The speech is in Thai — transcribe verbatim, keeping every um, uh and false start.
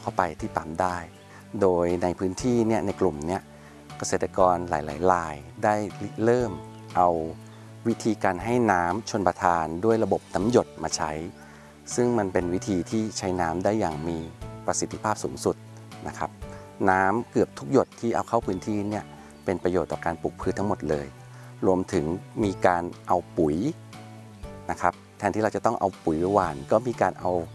เข้าไปที่ปั๊มได้โดยในพื้นที่เนี่ยในกลุ่มเนี่ยเกษตรกรหลายๆรายได้เริ่มเอาวิธีการให้น้ำชลประทานด้วยระบบน้ำหยดมาใช้ซึ่งมันเป็นวิธีที่ใช้น้ำได้อย่างมีประสิทธิภาพสูงสุดนะครับน้ำเกือบทุกหยดที่เอาเข้าพื้นที่เนี่ยเป็นประโยชน์ต่อการปลูกพืชทั้งหมดเลยรวมถึงมีการเอาปุ๋ยนะครับแทนที่เราจะต้องเอาปุ๋ยหว่านก็มีการเอา